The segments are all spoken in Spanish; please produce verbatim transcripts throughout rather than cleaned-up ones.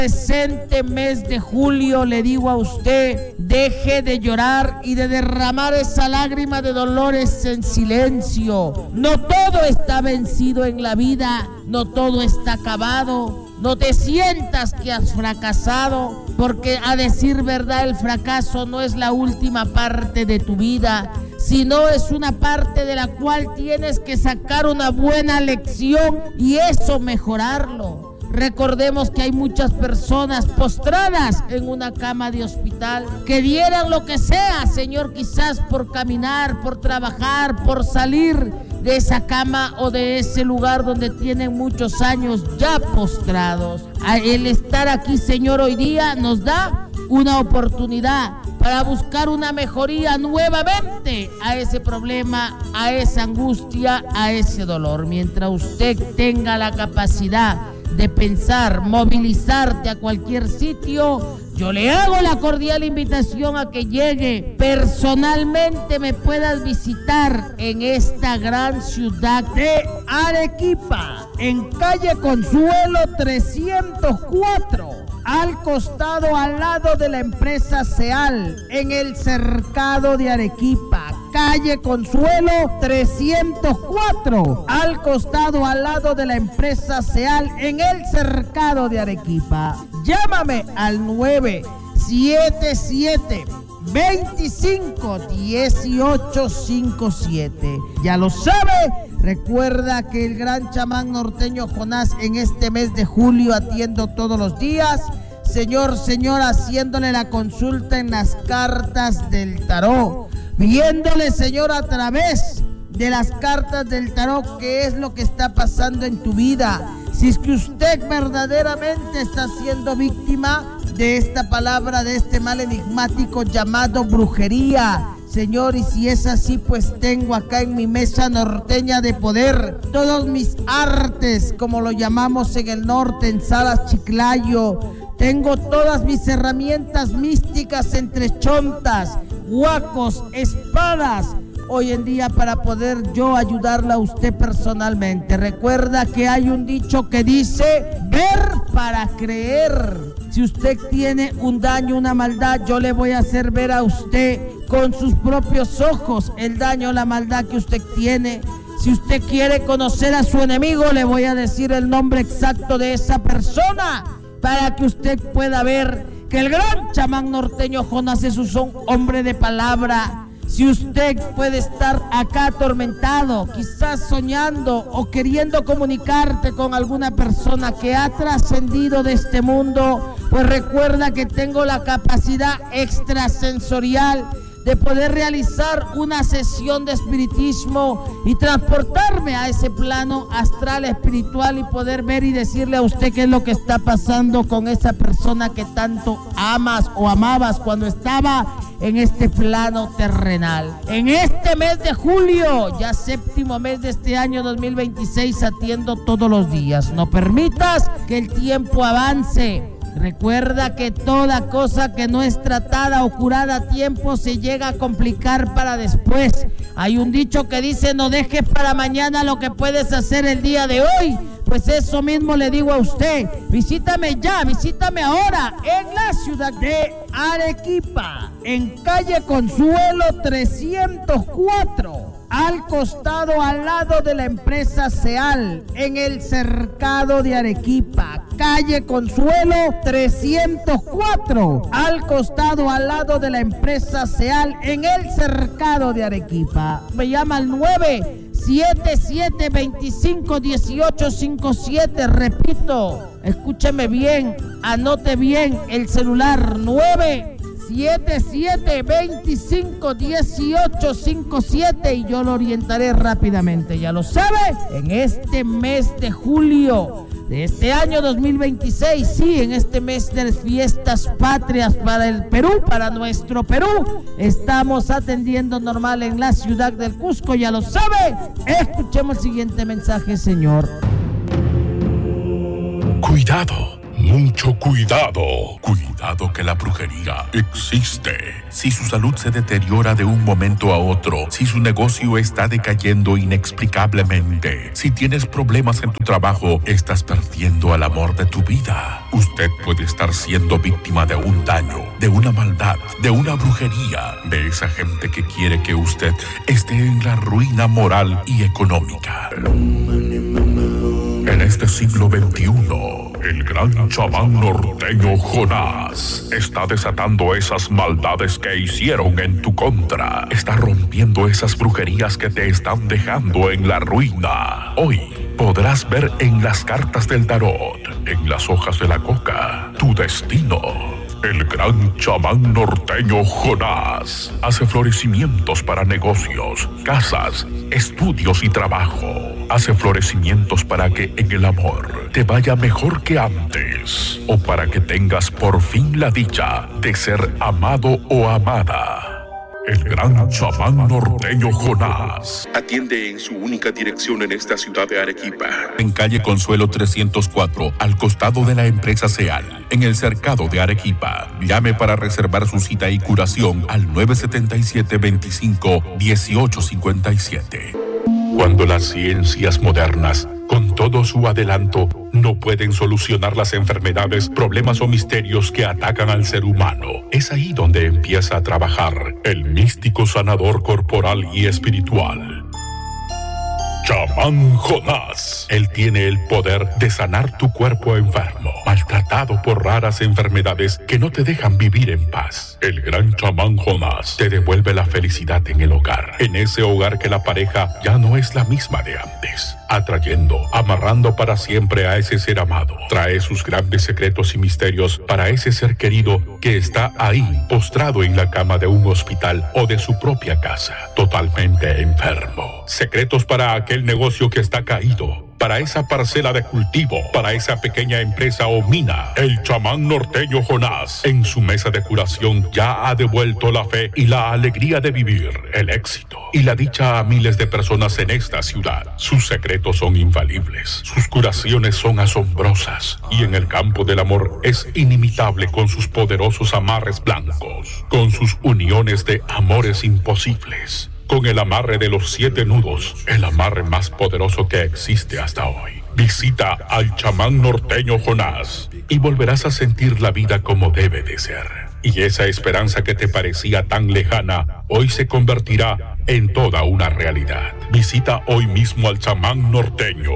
presente mes de julio le digo a usted, deje de llorar y de derramar esa lágrima de dolores en silencio. No todo está vencido en la vida, no todo está acabado. No te sientas que has fracasado, porque a decir verdad el fracaso no es la última parte de tu vida, sino es una parte de la cual tienes que sacar una buena lección y eso mejorarlo. Recordemos que hay muchas personas postradas en una cama de hospital que dieran lo que sea, Señor, quizás por caminar, por trabajar, por salir de esa cama o de ese lugar donde tienen muchos años ya postrados. El estar aquí, Señor, hoy día nos da una oportunidad para buscar una mejoría nuevamente a ese problema, a esa angustia, a ese dolor. Mientras usted tenga la capacidad de pensar, movilizarte a cualquier sitio, yo le hago la cordial invitación a que llegue personalmente, me puedas visitar en esta gran ciudad de Arequipa, en calle Consuelo trescientos cuatro, al costado, al lado de la empresa Seal, en el cercado de Arequipa. Calle Consuelo trescientos cuatro, al costado, al lado de la empresa Seal, en el cercado de Arequipa. Llámame al nueve siete siete, veinticinco, dieciocho cincuenta y siete. Ya lo sabe. Recuerda que el gran chamán norteño Jonás en este mes de julio atiendo todos los días. Señor, señora, haciéndole la consulta en las cartas del tarot, viéndole, Señor, a través de las cartas del tarot qué es lo que está pasando en tu vida. Si es que usted verdaderamente está siendo víctima de esta palabra, de este mal enigmático llamado brujería, Señor, y si es así, pues tengo acá en mi mesa norteña de poder todos mis artes, como lo llamamos en el norte, en Salas Chiclayo. Tengo todas mis herramientas místicas entre chontas, huacos, espadas, hoy en día para poder yo ayudarla a usted personalmente. Recuerda que hay un dicho que dice, ver para creer. Si usted tiene un daño, una maldad, yo le voy a hacer ver a usted con sus propios ojos el daño, la maldad que usted tiene. Si usted quiere conocer a su enemigo, le voy a decir el nombre exacto de esa persona para que usted pueda ver que el gran chamán norteño Jonás es un hombre de palabra. Si usted puede estar acá atormentado, quizás soñando o queriendo comunicarte con alguna persona que ha trascendido de este mundo, pues recuerda que tengo la capacidad extrasensorial de poder realizar una sesión de espiritismo y transportarme a ese plano astral espiritual y poder ver y decirle a usted qué es lo que está pasando con esa persona que tanto amas o amabas cuando estaba en este plano terrenal. En este mes de julio, ya séptimo mes de este año dos mil veintiséis, atiendo todos los días. No permitas que el tiempo avance. Recuerda que toda cosa que no es tratada o curada a tiempo se llega a complicar para después. Hay un dicho que dice, no dejes para mañana lo que puedes hacer el día de hoy. Pues eso mismo le digo a usted, visítame ya, visítame ahora en la ciudad de Arequipa, en calle Consuelo trescientos cuatro, al costado, al lado de la empresa Seal, en el cercado de Arequipa. Calle Consuelo trescientos cuatro, al costado, al lado de la empresa Seal, en el cercado de Arequipa. Me llama al nueve siete siete, veinticinco, dieciocho cincuenta y siete. Repito, escúcheme bien, anote bien el celular, nueve siete siete, veinticinco, dieciocho cincuenta y siete, y yo lo orientaré rápidamente. Ya lo sabe, en este mes de julio de este año dos mil veintiséis, sí, en este mes de las fiestas patrias para el Perú, para nuestro Perú, estamos atendiendo normal en la ciudad del Cusco, ya lo sabe. Escuchemos el siguiente mensaje, señor. Cuidado, mucho cuidado. Cuidado que la brujería existe. Si su salud se deteriora de un momento a otro, si su negocio está decayendo inexplicablemente, si tienes problemas en tu trabajo, estás perdiendo al amor de tu vida. Usted puede estar siendo víctima de un daño, de una maldad, de una brujería, de esa gente que quiere que usted esté en la ruina moral y económica. En este siglo veintiuno, el gran chamán norteño Jonás está desatando esas maldades que hicieron en tu contra. Está rompiendo esas brujerías que te están dejando en la ruina. Hoy podrás ver en las cartas del tarot, en las hojas de la coca, tu destino. El gran chamán norteño Jonás hace florecimientos para negocios, casas, estudios y trabajo. Hace florecimientos para que en el amor te vaya mejor que antes, o para que tengas por fin la dicha de ser amado o amada. El gran chamán norteño Jonás atiende en su única dirección en esta ciudad de Arequipa, en calle Consuelo trescientos cuatro, al costado de la empresa Seal, en el cercado de Arequipa. Llame para reservar su cita y curación al nueve siete siete, veinticinco, dieciocho cincuenta y siete. Cuando las ciencias modernas, con todo su adelanto, no pueden solucionar las enfermedades, problemas o misterios que atacan al ser humano, es ahí donde empieza a trabajar el místico sanador corporal y espiritual, Chamán Jonás. Él tiene el poder de sanar tu cuerpo enfermo, maltratado por raras enfermedades que no te dejan vivir en paz. El gran chamán Jonás te devuelve la felicidad en el hogar, en ese hogar que la pareja ya no es la misma de antes, atrayendo, amarrando para siempre a ese ser amado. Trae sus grandes secretos y misterios para ese ser querido que está ahí, postrado en la cama de un hospital o de su propia casa, totalmente enfermo. Secretos para aquel negocio que está caído, para esa parcela de cultivo, para esa pequeña empresa o mina. El chamán norteño Jonás, en su mesa de curación, ya ha devuelto la fe y la alegría de vivir, el éxito y la dicha a miles de personas en esta ciudad. Sus secretos son infalibles, sus curaciones son asombrosas, y en el campo del amor es inimitable con sus poderosos amarres blancos, con sus uniones de amores imposibles, con el amarre de los siete nudos, el amarre más poderoso que existe hasta hoy. Visita al chamán norteño Jonás y volverás a sentir la vida como debe de ser. Y esa esperanza que te parecía tan lejana, hoy se convertirá en toda una realidad. Visita hoy mismo al chamán norteño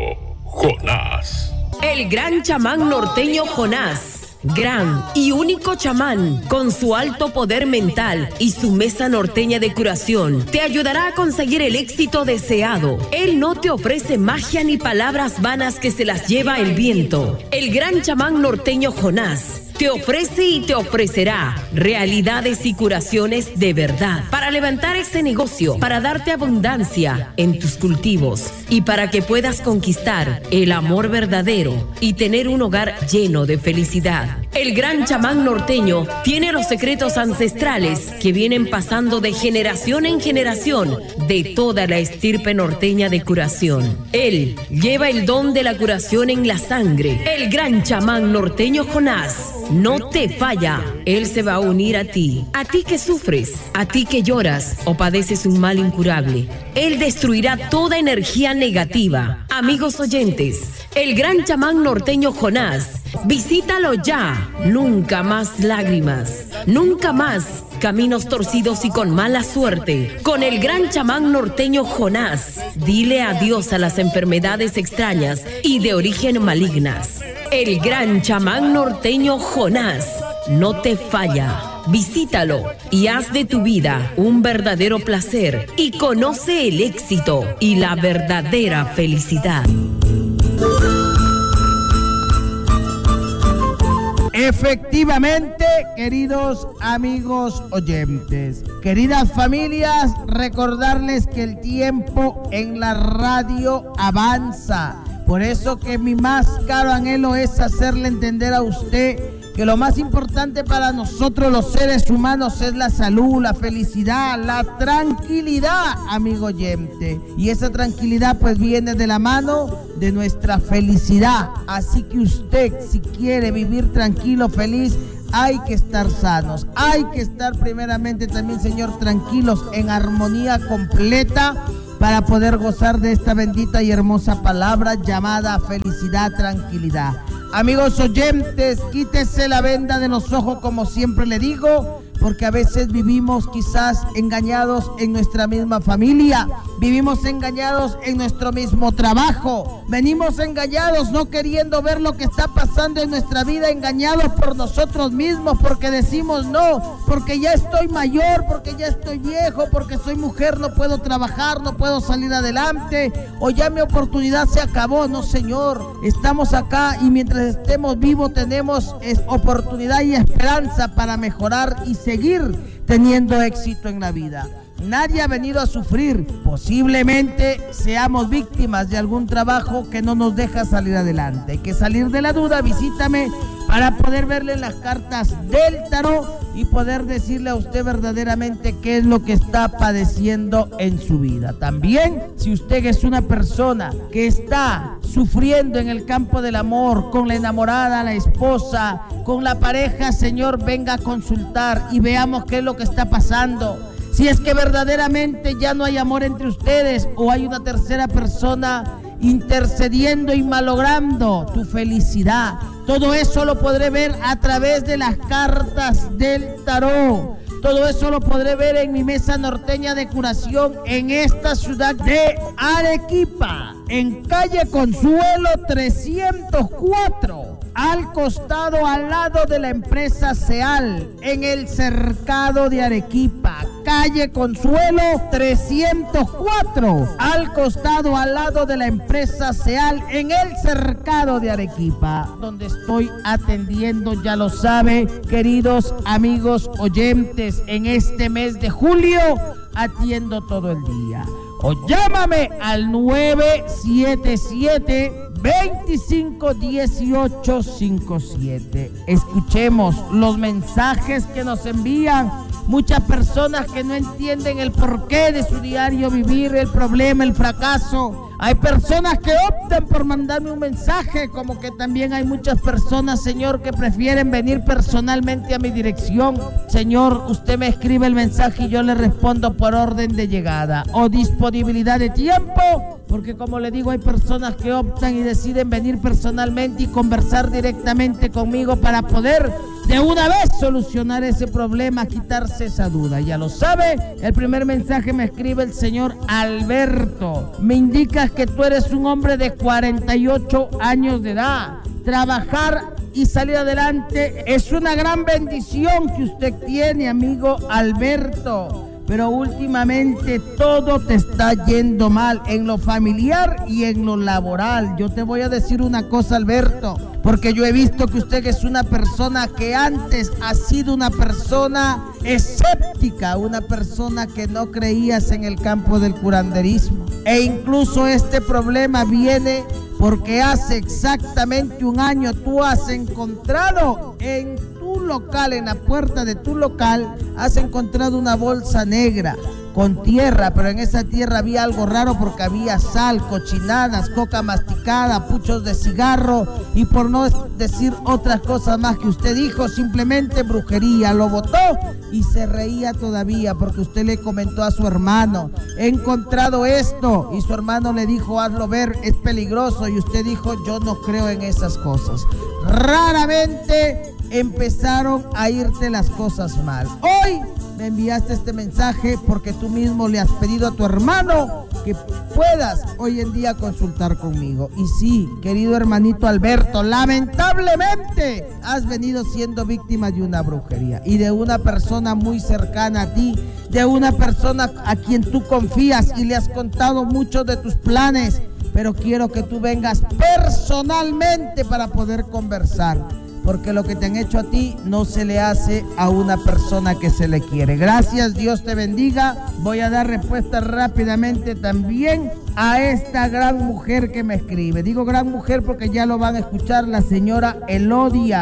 Jonás. El gran chamán norteño Jonás. Gran y único chamán, con su alto poder mental y su mesa norteña de curación, te ayudará a conseguir el éxito deseado. Él no te ofrece magia ni palabras vanas que se las lleva el viento. El gran chamán norteño Jonás te ofrece y te ofrecerá realidades y curaciones de verdad para levantar ese negocio, para darte abundancia en tus cultivos y para que puedas conquistar el amor verdadero y tener un hogar lleno de felicidad. El gran chamán norteño tiene los secretos ancestrales que vienen pasando de generación en generación de toda la estirpe norteña de curación. Él lleva el don de la curación en la sangre. El gran chamán norteño Jonás no te falla. Él se va a unir a ti, a ti que sufres, a ti que lloras o padeces un mal incurable. Él destruirá toda energía negativa. Amigos oyentes, el gran chamán norteño Jonás, visítalo ya. Nunca más lágrimas, nunca más caminos torcidos y con mala suerte. Con el gran chamán norteño Jonás, dile adiós a las enfermedades extrañas y de origen malignas. El gran chamán norteño Jonás no te falla. Visítalo y haz de tu vida un verdadero placer y conoce el éxito y la verdadera felicidad. Efectivamente, queridos amigos oyentes, queridas familias, recordarles que el tiempo en la radio avanza. Por eso que mi más caro anhelo es hacerle entender a usted que lo más importante para nosotros los seres humanos es la salud, la felicidad, la tranquilidad, amigo oyente. Y esa tranquilidad pues viene de la mano de nuestra felicidad. Así que usted, si quiere vivir tranquilo, feliz, hay que estar sanos, hay que estar primeramente también, Señor, tranquilos, en armonía completa, para poder gozar de esta bendita y hermosa palabra llamada felicidad, tranquilidad. Amigos oyentes, quítese la venda de los ojos, como siempre le digo, porque a veces vivimos quizás engañados en nuestra misma familia, vivimos engañados en nuestro mismo trabajo, venimos engañados no queriendo ver lo que está pasando en nuestra vida, engañados por nosotros mismos, porque decimos no, porque ya estoy mayor, porque ya estoy viejo, porque soy mujer, no puedo trabajar, no puedo salir adelante, o ya mi oportunidad se acabó. No, Señor, estamos acá y mientras estemos vivos tenemos oportunidad y esperanza para mejorar y seguir teniendo éxito en la vida. Nadie ha venido a sufrir. Posiblemente seamos víctimas de algún trabajo que no nos deja salir adelante. Hay que salir de la duda. Visítame para poder verle las cartas del tarot y poder decirle a usted verdaderamente qué es lo que está padeciendo en su vida. También, si usted es una persona que está sufriendo en el campo del amor, con la enamorada, la esposa, con la pareja, Señor, venga a consultar y veamos qué es lo que está pasando. Si es que verdaderamente ya no hay amor entre ustedes o hay una tercera persona intercediendo y malogrando tu felicidad, todo eso lo podré ver a través de las cartas del tarot. Todo eso lo podré ver en mi mesa norteña de curación en esta ciudad de Arequipa, en calle Consuelo trescientos cuatro, al costado, al lado de la empresa Seal, en el cercado de Arequipa. Calle Consuelo trescientos cuatro, al costado, al lado de la empresa Seal, en el cercado de Arequipa, donde estoy atendiendo, ya lo sabe, queridos amigos oyentes, en este mes de julio atiendo todo el día. O llámame al nueve siete siete, veinticinco dieciocho cincuenta y siete. Escuchemos los mensajes que nos envían muchas personas que no entienden el porqué de su diario vivir, el problema, el fracaso. Hay personas que optan por mandarme un mensaje, como que también hay muchas personas, Señor, que prefieren venir personalmente a mi dirección. Señor, usted me escribe el mensaje y yo le respondo por orden de llegada o disponibilidad de tiempo, porque como le digo, hay personas que optan y deciden venir personalmente y conversar directamente conmigo para poder de una vez solucionar ese problema, quitarse esa duda. Ya lo sabe, el primer mensaje me escribe el señor Alberto. Me indicas que tú eres un hombre de cuarenta y ocho años de edad. Trabajar y salir adelante es una gran bendición que usted tiene, amigo Alberto. Pero últimamente todo te está yendo mal en lo familiar y en lo laboral. Yo te voy a decir una cosa, Alberto, porque yo he visto que usted es una persona que antes ha sido una persona escéptica, una persona que no creías en el campo del curanderismo. E incluso este problema viene porque hace exactamente un año tú has encontrado en tu local, en la puerta de tu local, has encontrado una bolsa negra con tierra, pero en esa tierra había algo raro porque había sal, cochinadas, coca masticada, puchos de cigarro y por no decir otras cosas más que usted dijo, simplemente brujería. Lo botó y se reía todavía porque usted le comentó a su hermano, he encontrado esto, y su hermano le dijo, hazlo ver, es peligroso, y usted dijo, yo no creo en esas cosas. Raramente empezaron a irte las cosas mal. Hoy me enviaste este mensaje porque tú mismo le has pedido a tu hermano que puedas hoy en día consultar conmigo. Y sí, querido hermanito Alberto, lamentablemente has venido siendo víctima de una brujería y de una persona muy cercana a ti, de una persona a quien tú confías y le has contado muchos de tus planes, pero quiero que tú vengas personalmente para poder conversar, porque lo que te han hecho a ti no se le hace a una persona que se le quiere. Gracias, Dios te bendiga. Voy a dar respuesta rápidamente también a esta gran mujer que me escribe. Digo gran mujer porque ya lo van a escuchar, la señora Elodia,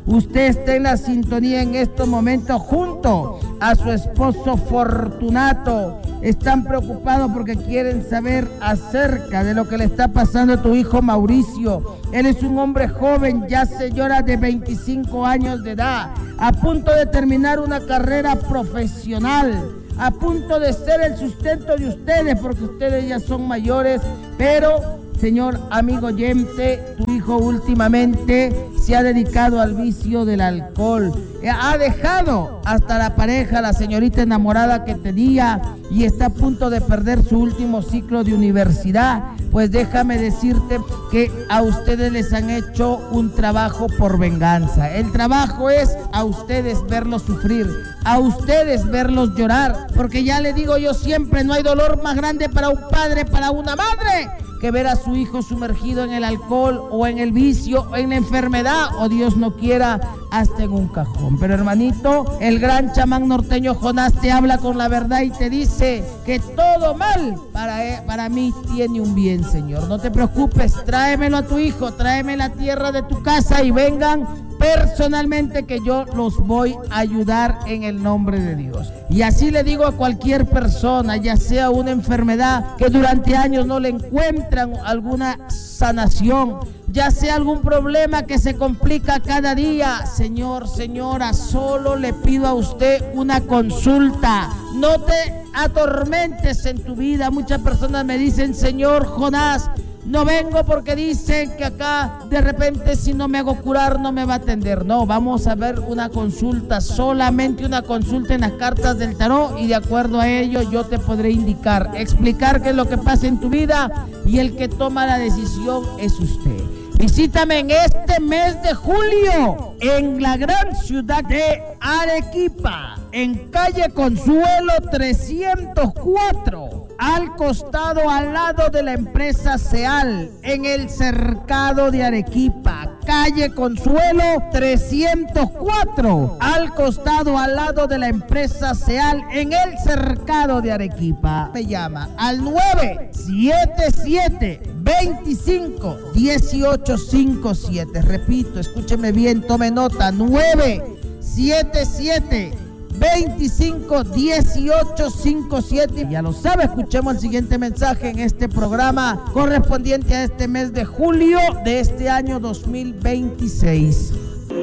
Usted está en la sintonía en estos momentos junto a su esposo Fortunato. Están preocupados porque quieren saber acerca de lo que le está pasando a tu hijo Mauricio. Él es un hombre joven, ya señora de veinticinco años de edad, a punto de terminar una carrera profesional, a punto de ser el sustento de ustedes, porque ustedes ya son mayores, pero... Señor amigo oyente, tu hijo últimamente se ha dedicado al vicio del alcohol. Ha dejado hasta la pareja, la señorita enamorada que tenía, y está a punto de perder su último ciclo de universidad. Pues déjame decirte que a ustedes les han hecho un trabajo por venganza. El trabajo es a ustedes verlos sufrir, a ustedes verlos llorar, porque ya le digo yo siempre, no hay dolor más grande para un padre, para una madre, que ver a su hijo sumergido en el alcohol o en el vicio o en la enfermedad, o Dios no quiera, hasta en un cajón. Pero hermanito, el gran chamán norteño Jonás te habla con la verdad y te dice que todo mal para, para mí tiene un bien, Señor. No te preocupes, tráemelo a tu hijo, tráeme la tierra de tu casa y vengan personalmente, que yo los voy a ayudar en el nombre de Dios. Y así le digo a cualquier persona, ya sea una enfermedad que durante años no le encuentran alguna sanación, ya sea algún problema que se complica cada día, señor, señora, solo le pido a usted una consulta. No te atormentes en tu vida. Muchas personas me dicen, señor Jonás, no vengo porque dicen que acá de repente si no me hago curar no me va a atender. No, vamos a ver una consulta, solamente una consulta en las cartas del tarot, y de acuerdo a ello yo te podré indicar, explicar qué es lo que pasa en tu vida, y el que toma la decisión es usted. Visítame en este mes de julio en la gran ciudad de Arequipa, en calle Consuelo trescientos cuatro, al costado, al lado de la empresa Seal, en el cercado de Arequipa. Calle Consuelo trescientos cuatro, al costado, al lado de la empresa Seal, en el cercado de Arequipa. Me llama al nueve siete siete, veinticinco, dieciocho cincuenta y siete. Repito, escúcheme bien, tome nota, nueve siete siete, veinticinco, dieciocho cincuenta y siete. Ya lo sabe, escuchemos el siguiente mensaje en este programa correspondiente a este mes de julio de este año dos mil veintiséis.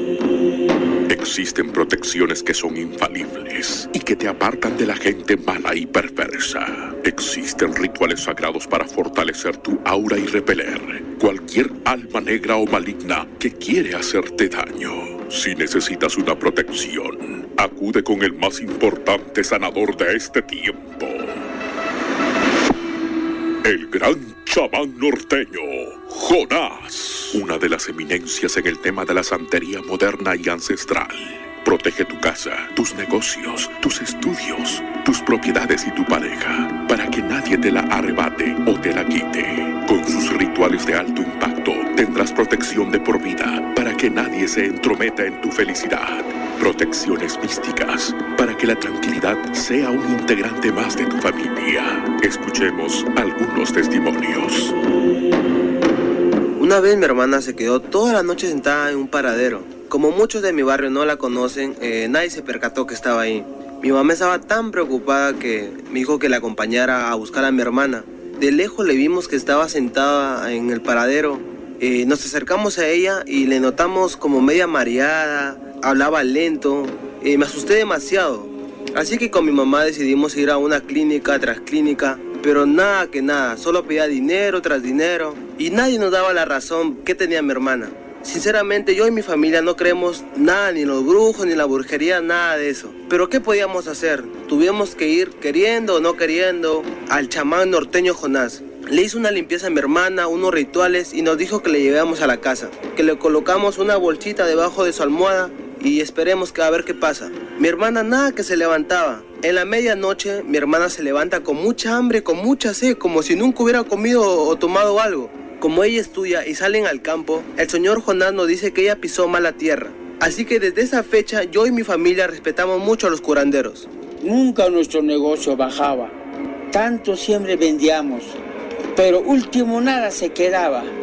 Existen protecciones que son infalibles y que te apartan de la gente mala y perversa. Existen rituales sagrados para fortalecer tu aura y repeler cualquier alma negra o maligna que quiere hacerte daño. Si necesitas una protección, acude con el más importante sanador de este tiempo, el gran chamán norteño Jonás, una de las eminencias en el tema de la santería moderna y ancestral. Protege tu casa, tus negocios, tus estudios, tus propiedades y tu pareja, para que nadie te la arrebate o te la quite. Con sus rituales de alto impacto, tendrás protección de por vida, para que nadie se entrometa en tu felicidad. Protecciones místicas, para que la tranquilidad sea un integrante más de tu familia. Escuchemos algunos testimonios. Una vez mi hermana se quedó toda la noche sentada en un paradero. Como muchos de mi barrio no la conocen, eh, nadie se percató que estaba ahí. Mi mamá estaba tan preocupada que me dijo que la acompañara a buscar a mi hermana. De lejos le vimos que estaba sentada en el paradero. Eh, nos acercamos a ella y le notamos como media mareada, hablaba lento. Eh, me asusté demasiado. Así que con mi mamá decidimos ir a una clínica tras clínica, pero nada que nada, solo pedía dinero tras dinero y nadie nos daba la razón que tenía mi hermana. Sinceramente, yo y mi familia no creemos nada, ni en los brujos, ni en la brujería, nada de eso. Pero ¿qué podíamos hacer? Tuvimos que ir, queriendo o no queriendo, al chamán norteño Jonás. Le hizo una limpieza a mi hermana, unos rituales, y nos dijo que le llevamos a la casa, que le colocamos una bolsita debajo de su almohada y esperemos que a ver qué pasa. Mi hermana nada que se levantaba. En la medianoche mi hermana se levanta con mucha hambre, con mucha sed, como si nunca hubiera comido o tomado algo. Como ella estudia y salen al campo, el señor Jonás nos dice que ella pisó mala tierra. Así que desde esa fecha yo y mi familia respetamos mucho a los curanderos. Nunca nuestro negocio bajaba, tanto siempre vendíamos, pero último nada se quedaba.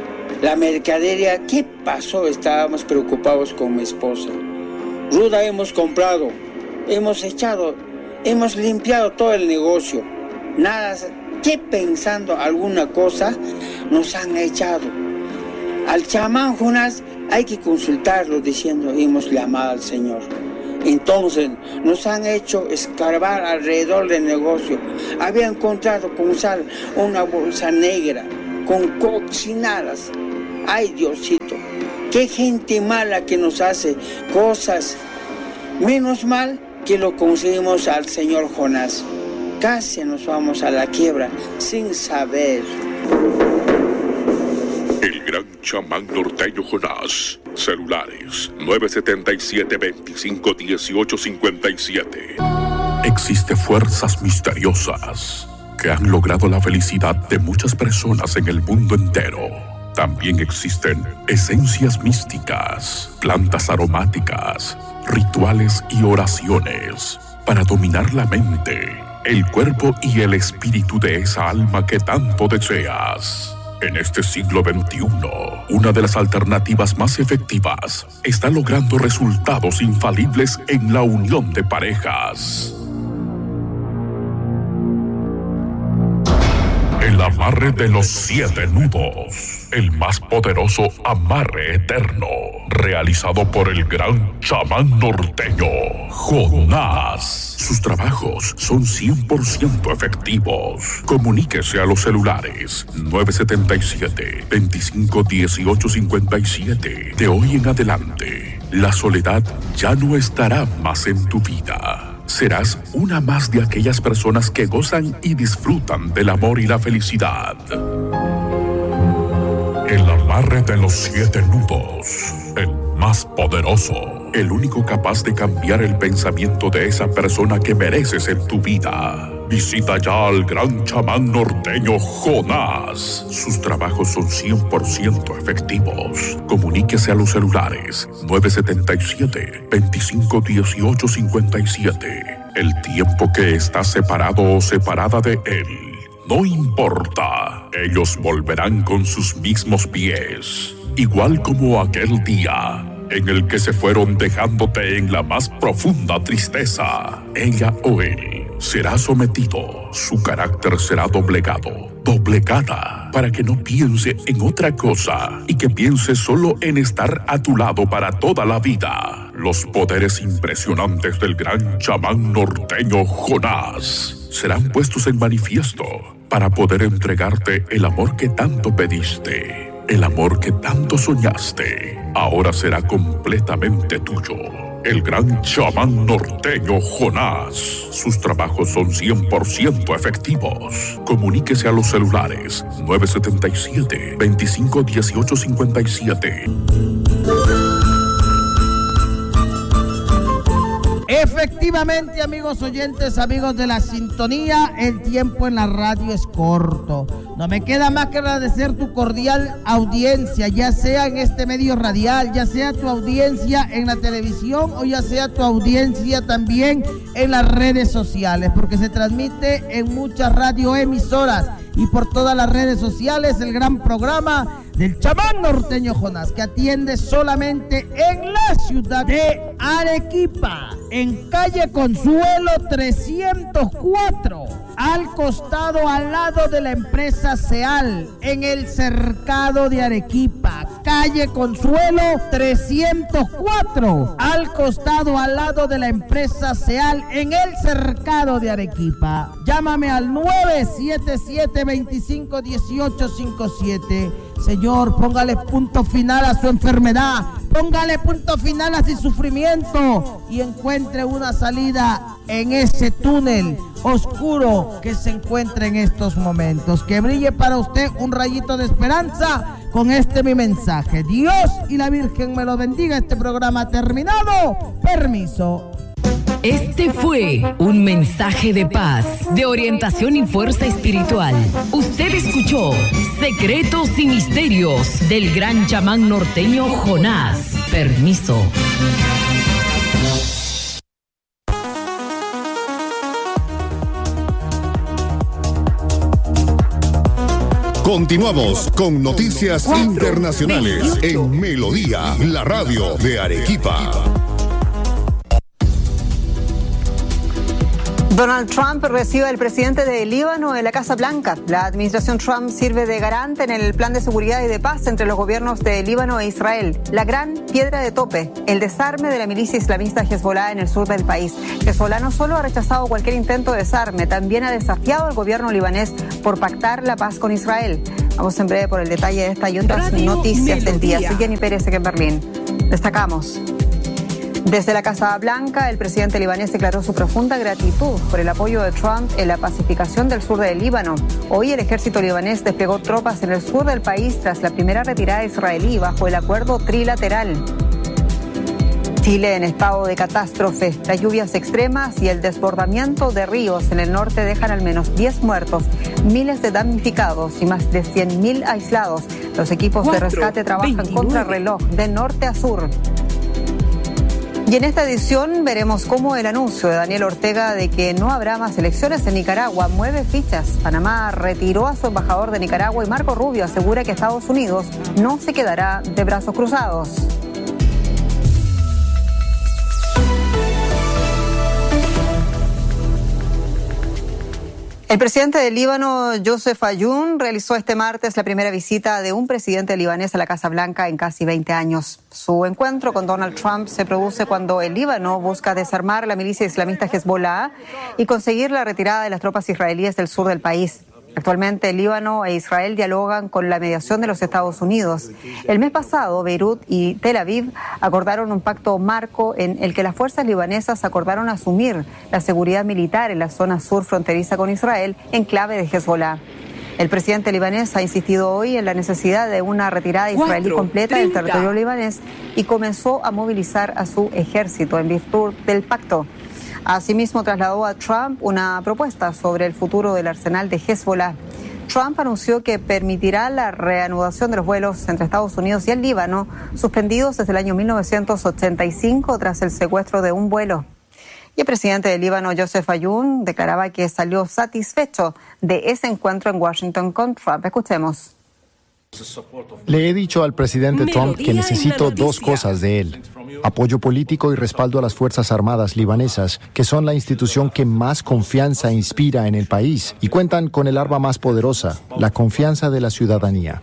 la mercadería, ¿qué pasó? Estábamos preocupados con mi esposa. Ruda hemos comprado, hemos echado, hemos limpiado todo el negocio. Nada, que pensando alguna cosa nos han echado. Al chamán Jonás hay que consultarlo diciendo, hemos llamado al Señor. Entonces nos han hecho escarbar alrededor del negocio. Había encontrado con sal una bolsa negra con cochinadas. Ay, Diosito, qué gente mala que nos hace cosas. Menos mal que lo conseguimos al señor Jonás. Casi nos vamos a la quiebra sin saber. El gran chamán norteño Jonás. Celulares nueve siete siete, veinticinco dieciocho cincuenta y siete. Existen fuerzas misteriosas que han logrado la felicidad de muchas personas en el mundo entero. También existen esencias místicas, plantas aromáticas, rituales y oraciones para dominar la mente, el cuerpo y el espíritu de esa alma que tanto deseas. En este siglo veintiuno, una de las alternativas más efectivas está logrando resultados infalibles en la unión de parejas. El amarre de los siete nudos, el más poderoso amarre eterno, realizado por el gran chamán norteño, Jonás. Sus trabajos son cien por ciento efectivos. Comuníquese a los celulares nueve siete siete, veinticinco dieciocho cincuenta y siete. De hoy en adelante, la soledad ya no estará más en tu vida. Serás una más de aquellas personas que gozan y disfrutan del amor y la felicidad. El amarre de los siete nudos, el más poderoso, el único capaz de cambiar el pensamiento de esa persona que mereces en tu vida. Visita ya al gran chamán norteño Jonás. Sus trabajos son cien por ciento efectivos. Comuníquese a los celulares nueve siete siete, veinticinco dieciocho cincuenta y siete. El tiempo que estás separado o separada de él, no importa. Ellos volverán con sus mismos pies. Igual como aquel día en el que se fueron dejándote en la más profunda tristeza. Ella o él será sometido, su carácter será doblegado, doblegada, para que no piense en otra cosa y que piense solo en estar a tu lado para toda la vida. Los poderes impresionantes del gran chamán norteño Jonás serán puestos en manifiesto para poder entregarte el amor que tanto pediste, el amor que tanto soñaste. Ahora será completamente tuyo. El gran chamán norteño Jonás. Sus trabajos son cien por ciento efectivos. Comuníquese a los celulares nueve siete siete, veinticinco dieciocho cincuenta y siete. Efectivamente, amigos oyentes, amigos de la sintonía, el tiempo en la radio es corto. No me queda más que agradecer tu cordial audiencia, ya sea en este medio radial, ya sea tu audiencia en la televisión o ya sea tu audiencia también en las redes sociales, porque se transmite en muchas radioemisoras y por todas las redes sociales el gran programa del chamán norteño Jonás, que atiende solamente en la ciudad de Arequipa, en calle Consuelo trescientos cuatro, al costado, al lado de la empresa Seal, en el cercado de Arequipa. Calle Consuelo trescientos cuatro, al costado, al lado de la empresa Seal, en el cercado de Arequipa. Llámame al nueve siete siete, veinticinco dieciocho cincuenta y siete. Señor, póngale punto final a su enfermedad, póngale punto final a su sufrimiento y encuentre una salida en ese túnel oscuro que se encuentra en estos momentos. Que brille para usted un rayito de esperanza con este mi mensaje. Dios y la Virgen me lo bendiga. Este programa ha terminado. Permiso. Este fue un mensaje de paz, de orientación y fuerza espiritual. Usted escuchó Secretos y Misterios del gran chamán norteño Jonás. Permiso. Continuamos con noticias internacionales en Melodía, la radio de Arequipa. Donald Trump recibe al presidente de Líbano en la Casa Blanca. La administración Trump sirve de garante en el plan de seguridad y de paz entre los gobiernos de Líbano e Israel. La gran piedra de tope, el desarme de la milicia islamista Hezbollah en el sur del país. Hezbollah no solo ha rechazado cualquier intento de desarme, también ha desafiado al gobierno libanés por pactar la paz con Israel. Vamos en breve por el detalle de esta y otras Radio noticias Melodía. Del día. Soy Jenny Pérez aquí en Berlín. Destacamos. Desde la Casa Blanca, el presidente libanés declaró su profunda gratitud por el apoyo de Trump en la pacificación del sur del Líbano. Hoy el ejército libanés desplegó tropas en el sur del país tras la primera retirada israelí bajo el acuerdo trilateral. Chile en estado de catástrofe. Las lluvias extremas y el desbordamiento de ríos en el norte dejan al menos diez muertos, miles de damnificados y más de cien mil aislados. Los equipos de rescate trabajan contra reloj de norte a sur. Y en esta edición veremos cómo el anuncio de Daniel Ortega de que no habrá más elecciones en Nicaragua mueve fichas. Panamá retiró a su embajador de Nicaragua y Marco Rubio asegura que Estados Unidos no se quedará de brazos cruzados. El presidente del Líbano, Joseph Ayoun, realizó este martes la primera visita de un presidente libanés a la Casa Blanca en casi veinte años. Su encuentro con Donald Trump se produce cuando el Líbano busca desarmar la milicia islamista Hezbollah y conseguir la retirada de las tropas israelíes del sur del país. Actualmente, el Líbano e Israel dialogan con la mediación de los Estados Unidos. El mes pasado, Beirut y Tel Aviv acordaron un pacto marco en el que las fuerzas libanesas acordaron asumir la seguridad militar en la zona sur fronteriza con Israel, en clave de Hezbollah. El presidente libanés ha insistido hoy en la necesidad de una retirada israelí completa del territorio libanés y comenzó a movilizar a su ejército en virtud del pacto. Asimismo, trasladó a Trump una propuesta sobre el futuro del arsenal de Hezbollah. Trump anunció que permitirá la reanudación de los vuelos entre Estados Unidos y el Líbano, suspendidos desde el año mil novecientos ochenta y cinco tras el secuestro de un vuelo. Y el presidente del Líbano, Joseph Ayoun, declaraba que salió satisfecho de ese encuentro en Washington con Trump. Escuchemos. Le he dicho al presidente Trump que necesito dos cosas de él: apoyo político y respaldo a las Fuerzas Armadas libanesas, que son la institución que más confianza inspira en el país y cuentan con el arma más poderosa, la confianza de la ciudadanía.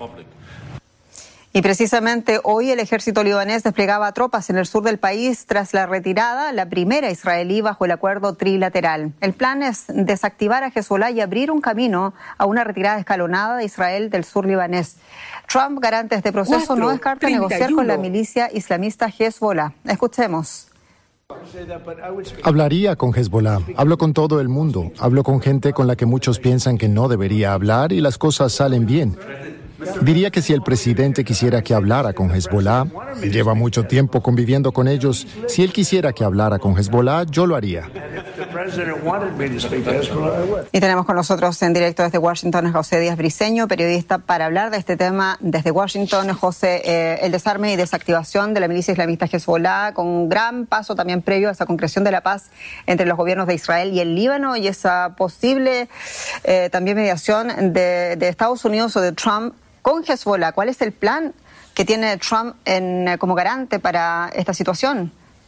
Y precisamente hoy el ejército libanés desplegaba tropas en el sur del país tras la retirada, la primera israelí bajo el acuerdo trilateral. El plan es desactivar a Hezbollah y abrir un camino a una retirada escalonada de Israel del sur libanés. Trump, garante de este proceso, Cuatro, no descarta treinta y uno negociar con la milicia islamista Hezbollah. Escuchemos. Hablaría con Hezbollah, hablo con todo el mundo, hablo con gente con la que muchos piensan que no debería hablar y las cosas salen bien. Diría que si el presidente quisiera que hablara con Hezbollah, él lleva mucho tiempo conviviendo con ellos, si él quisiera que hablara con Hezbollah, yo lo haría. Y tenemos con nosotros en directo desde Washington a José Díaz Briceño, periodista, para hablar de este tema desde Washington. José, eh, el desarme y desactivación de la milicia islamista Hezbollah, con un gran paso también previo a esa concreción de la paz entre los gobiernos de Israel y el Líbano, y esa posible eh, también mediación de, de Estados Unidos o de Trump con Hezbollah. ¿Cuál es el plan que tiene Trump en, como garante para esta situación?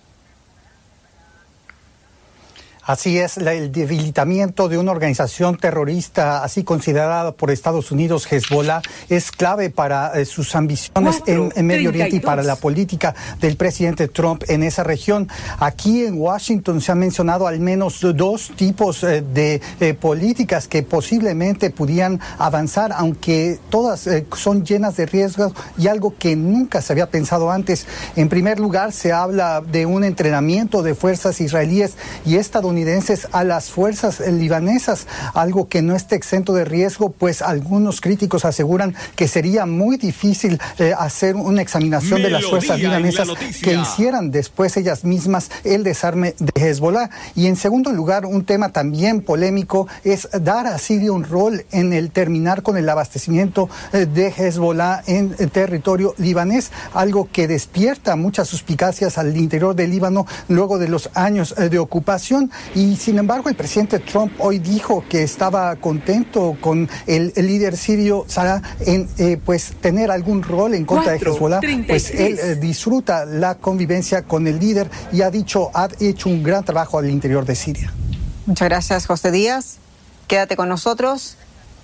Así es, el debilitamiento de una organización terrorista así considerada por Estados Unidos, Hezbollah, es clave para eh, sus ambiciones en, en Medio Oriente y para la política del presidente Trump en esa región. Aquí en Washington se han mencionado al menos dos tipos eh, de eh, políticas que posiblemente pudieran avanzar, aunque todas eh, son llenas de riesgos y algo que nunca se había pensado antes. En primer lugar, se habla de un entrenamiento de fuerzas israelíes y estadounidenses a las fuerzas libanesas, algo que no esté exento de riesgo, pues algunos críticos aseguran que sería muy difícil eh, hacer una examinación Melodía de las fuerzas libanesas que hicieran después ellas mismas el desarme de Hezbollah. Y en segundo lugar, un tema también polémico es dar a Siria un rol en el terminar con el abastecimiento eh, de Hezbollah en el territorio libanés, algo que despierta muchas suspicacias al interior del Líbano luego de los años eh, de ocupación. Y sin embargo, el presidente Trump hoy dijo que estaba contento con el, el líder sirio Salah en eh, pues tener algún rol en contra Cuatro, de Hezbollah, pues él eh, disfruta la convivencia con el líder y ha dicho, ha hecho un gran trabajo al interior de Siria. Muchas gracias, José Díaz. Quédate con nosotros,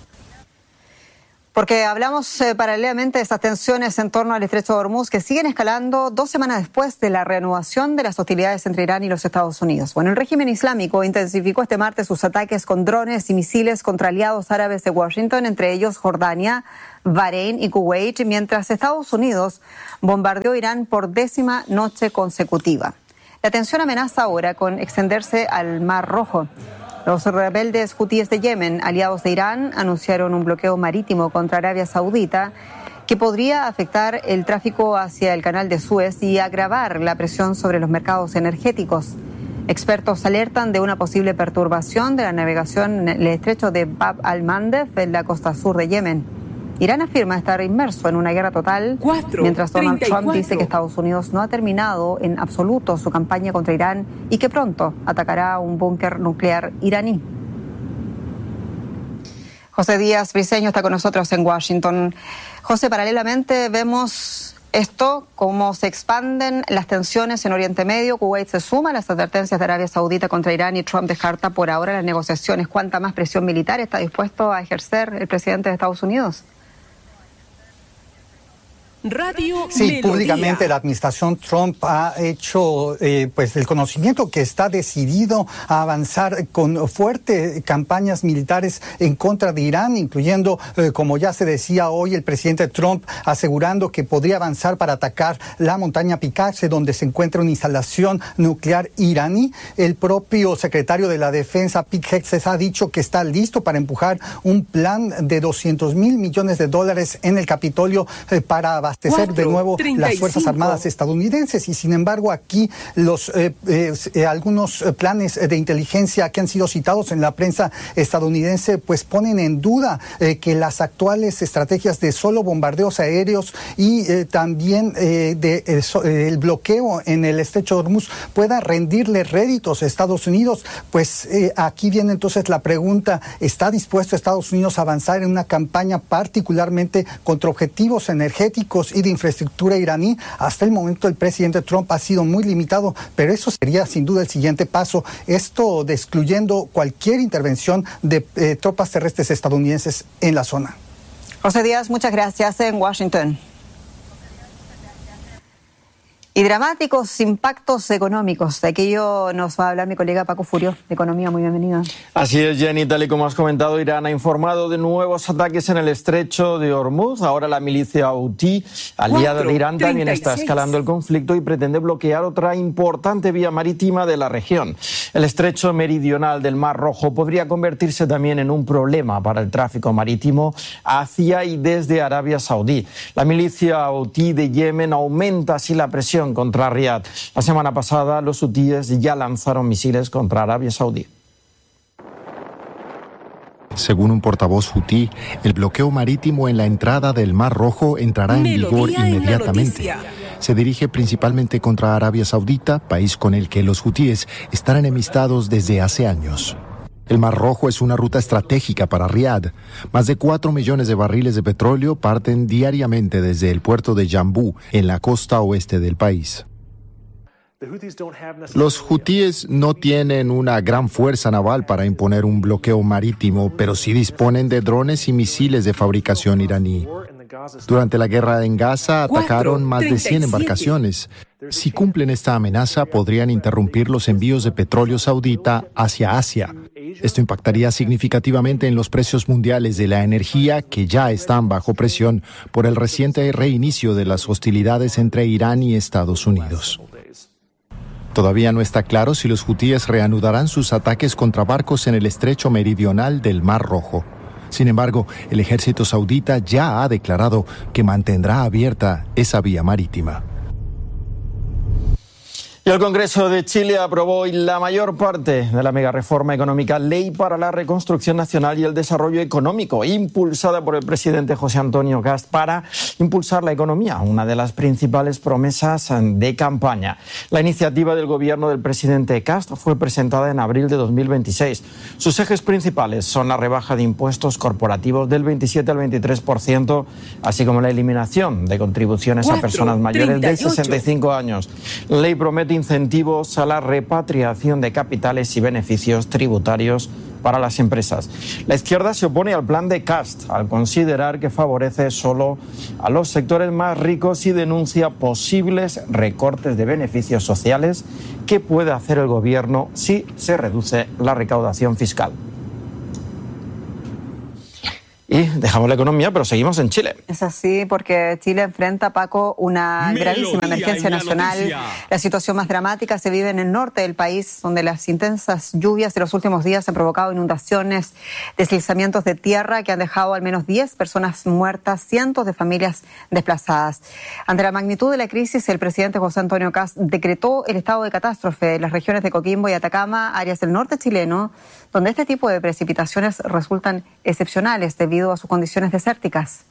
porque hablamos eh, paralelamente de estas tensiones en torno al estrecho de Hormuz que siguen escalando dos semanas después de la reanudación de las hostilidades entre Irán y los Estados Unidos. Bueno, el régimen islámico intensificó este martes sus ataques con drones y misiles contra aliados árabes de Washington, entre ellos Jordania, Bahrein y Kuwait, mientras Estados Unidos bombardeó Irán por décima noche consecutiva. La tensión amenaza ahora con extenderse al Mar Rojo. Los rebeldes hutíes de Yemen, aliados de Irán, anunciaron un bloqueo marítimo contra Arabia Saudita que podría afectar el tráfico hacia el canal de Suez y agravar la presión sobre los mercados energéticos. Expertos alertan de una posible perturbación de la navegación en el estrecho de Bab al-Mandeb en la costa sur de Yemen. Irán afirma estar inmerso en una guerra total, Cuatro, mientras Donald treinta y cuatro. Trump dice que Estados Unidos no ha terminado en absoluto su campaña contra Irán y que pronto atacará un búnker nuclear iraní. José Díaz Briceño está con nosotros en Washington. José, paralelamente vemos esto, cómo se expanden las tensiones en Oriente Medio. Kuwait se suma a las advertencias de Arabia Saudita contra Irán y Trump descarta por ahora las negociaciones. ¿Cuánta más presión militar está dispuesto a ejercer el presidente de Estados Unidos? Radio sí, Melodía. Públicamente la administración Trump ha hecho eh, pues el conocimiento que está decidido a avanzar con fuertes campañas militares en contra de Irán, incluyendo, eh, como ya se decía hoy, el presidente Trump asegurando que podría avanzar para atacar la montaña Picaxe, donde se encuentra una instalación nuclear iraní. El propio secretario de la Defensa, Pete Hegseth, ha dicho que está listo para empujar un plan de doscientos mil millones de dólares en el Capitolio eh, para avanzar abastecer Cuatro, de nuevo treinta y cinco. Las Fuerzas Armadas estadounidenses. Y sin embargo aquí los eh, eh, eh, algunos planes de inteligencia que han sido citados en la prensa estadounidense pues ponen en duda eh, que las actuales estrategias de solo bombardeos aéreos y eh, también eh, de, eh, so, eh, el bloqueo en el estrecho de Hormuz pueda rendirle réditos a Estados Unidos. Pues eh, aquí viene entonces la pregunta: ¿está dispuesto Estados Unidos a avanzar en una campaña particularmente contra objetivos energéticos y de infraestructura iraní? Hasta el momento el presidente Trump ha sido muy limitado, pero eso sería sin duda el siguiente paso, esto de excluyendo cualquier intervención de eh, tropas terrestres estadounidenses en la zona. José Díaz, muchas gracias en Washington. Y dramáticos impactos económicos. De aquello nos va a hablar mi colega Paco Furio, de Economía. Muy bienvenido. Así es, Jenny. Tal y como has comentado, Irán ha informado de nuevos ataques en el estrecho de Hormuz. Ahora la milicia Houthi, aliada de Irán, también está escalando el conflicto y pretende bloquear otra importante vía marítima de la región. El estrecho meridional del Mar Rojo podría convertirse también en un problema para el tráfico marítimo hacia y desde Arabia Saudí. La milicia Houthi de Yemen aumenta así la presión contra Riad. La semana pasada los hutíes ya lanzaron misiles contra Arabia Saudí. Según un portavoz hutí, el bloqueo marítimo en la entrada del Mar Rojo entrará en vigor inmediatamente. Se dirige principalmente contra Arabia Saudita, país con el que los hutíes están enemistados desde hace años. El Mar Rojo es una ruta estratégica para Riad. Más de cuatro millones de barriles de petróleo parten diariamente desde el puerto de Yambú, en la costa oeste del país. Los hutíes no tienen una gran fuerza naval para imponer un bloqueo marítimo, pero sí disponen de drones y misiles de fabricación iraní. Durante la guerra en Gaza atacaron más de cien embarcaciones. Si cumplen esta amenaza, podrían interrumpir los envíos de petróleo saudita hacia Asia. Esto impactaría significativamente en los precios mundiales de la energía, que ya están bajo presión por el reciente reinicio de las hostilidades entre Irán y Estados Unidos. Todavía no está claro si los hutíes reanudarán sus ataques contra barcos en el estrecho meridional del Mar Rojo. Sin embargo, el ejército saudita ya ha declarado que mantendrá abierta esa vía marítima. Y el Congreso de Chile aprobó hoy la mayor parte de la megareforma económica Ley para la Reconstrucción Nacional y el Desarrollo Económico, impulsada por el presidente José Antonio Kast para impulsar la economía, una de las principales promesas de campaña. La iniciativa del gobierno del presidente Kast fue presentada en abril de dos mil veintiséis. Sus ejes principales son la rebaja de impuestos corporativos del veintisiete al veintitrés por ciento, así como la eliminación de contribuciones a personas mayores de sesenta y cinco años. La ley promete incentivos a la repatriación de capitales y beneficios tributarios para las empresas. La izquierda se opone al plan de Kast al considerar que favorece solo a los sectores más ricos y denuncia posibles recortes de beneficios sociales que puede hacer el gobierno si se reduce la recaudación fiscal. Y dejamos la economía, pero seguimos en Chile. Es así, porque Chile enfrenta, Paco, una gravísima emergencia nacional. La, la situación más dramática se vive en el norte del país, donde las intensas lluvias de los últimos días han provocado inundaciones, deslizamientos de tierra que han dejado al menos diez personas muertas, cientos de familias desplazadas. Ante la magnitud de la crisis, el presidente José Antonio Kast decretó el estado de catástrofe en las regiones de Coquimbo y Atacama, áreas del norte chileno, donde este tipo de precipitaciones resultan excepcionales debido a sus condiciones desérticas.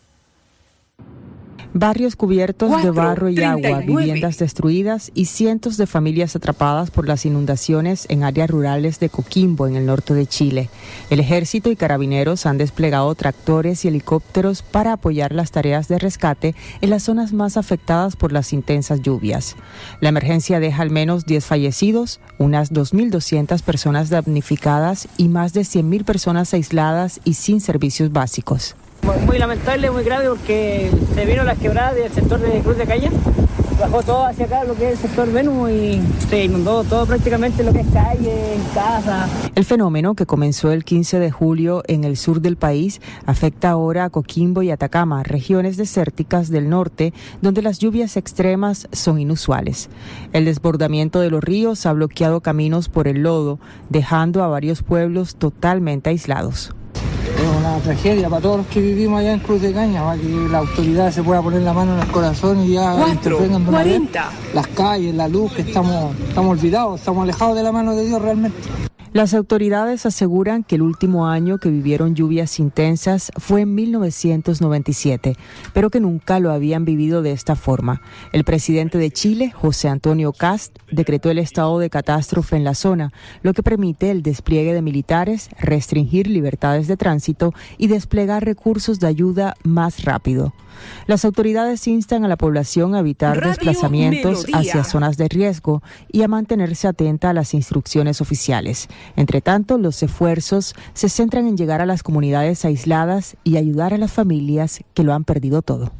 Barrios cubiertos Cuatro, de barro y treinta y nueve. Agua, viviendas destruidas y cientos de familias atrapadas por las inundaciones en áreas rurales de Coquimbo, en el norte de Chile. El ejército y carabineros han desplegado tractores y helicópteros para apoyar las tareas de rescate en las zonas más afectadas por las intensas lluvias. La emergencia deja al menos diez fallecidos, unas dos mil doscientas personas damnificadas y más de cien mil personas aisladas y sin servicios básicos. Muy lamentable, muy grave, porque se vino las quebradas del sector de Cruz de Caña, bajó todo hacia acá, lo que es el sector Venus, y se inundó todo prácticamente lo que es calle, casa. El fenómeno, que comenzó el quince de julio en el sur del país, afecta ahora a Coquimbo y Atacama, regiones desérticas del norte, donde las lluvias extremas son inusuales. El desbordamiento de los ríos ha bloqueado caminos por el lodo, dejando a varios pueblos totalmente aislados. Es una tragedia para todos los que vivimos allá en Cruz de Caña, para que la autoridad se pueda poner la mano en el corazón y ya intervengan de una vez. Las calles, la luz, que estamos, estamos olvidados, estamos alejados de la mano de Dios realmente. Las autoridades aseguran que el último año que vivieron lluvias intensas fue en mil novecientos noventa y siete, pero que nunca lo habían vivido de esta forma. El presidente de Chile, José Antonio Kast, decretó el estado de catástrofe en la zona, lo que permite el despliegue de militares, restringir libertades de tránsito y desplegar recursos de ayuda más rápido. Las autoridades instan a la población a evitar Radio desplazamientos Melodía. Hacia zonas de riesgo y a mantenerse atenta a las instrucciones oficiales. Entre tanto, los esfuerzos se centran en llegar a las comunidades aisladas y ayudar a las familias que lo han perdido todo.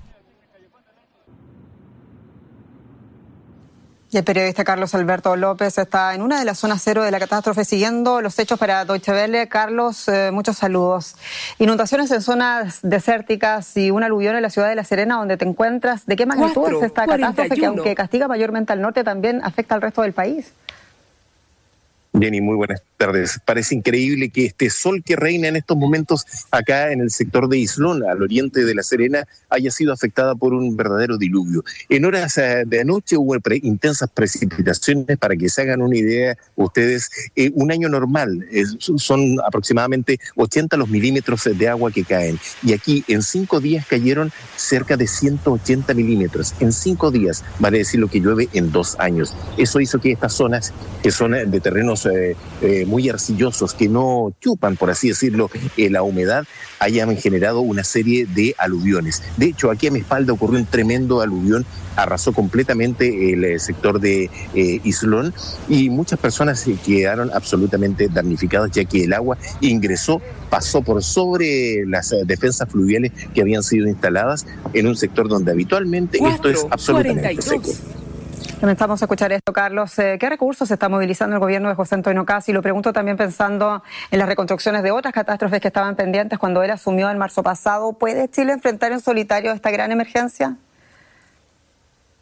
Y el periodista Carlos Alberto López está en una de las zonas cero de la catástrofe siguiendo los hechos para Deutsche Welle. Carlos, eh, muchos saludos. Inundaciones en zonas desérticas y un aluvión en la ciudad de La Serena, donde te encuentras. ¿De qué magnitud Cuatro, es esta catástrofe cuarenta y uno. Que, aunque castiga mayormente al norte, también afecta al resto del país? Jenny, muy buenas tardes. Parece increíble que este sol que reina en estos momentos acá en el sector de Islón, al oriente de La Serena, haya sido afectada por un verdadero diluvio. En horas de anoche hubo pre- intensas precipitaciones. Para que se hagan una idea ustedes, eh, un año normal eh, son aproximadamente ochenta los milímetros de agua que caen. Y aquí en cinco días cayeron cerca de ciento ochenta milímetros. En cinco días, vale decir lo que llueve en dos años. Eso hizo que estas zonas, que son de terrenos Eh, eh, muy arcillosos, que no chupan, por así decirlo, eh, la humedad, hayan generado una serie de aluviones. De hecho, aquí a mi espalda ocurrió un tremendo aluvión, arrasó completamente el eh, sector de eh, Islón, y muchas personas eh, quedaron absolutamente damnificadas, ya que el agua ingresó, pasó por sobre las eh, defensas fluviales que habían sido instaladas en un sector donde habitualmente Cuatro, esto es absolutamente seco. Comenzamos a escuchar esto, Carlos. ¿Qué recursos se está movilizando el gobierno de José Antonio Kast? Y lo pregunto también pensando en las reconstrucciones de otras catástrofes que estaban pendientes cuando él asumió en marzo pasado. ¿Puede Chile enfrentar en solitario esta gran emergencia?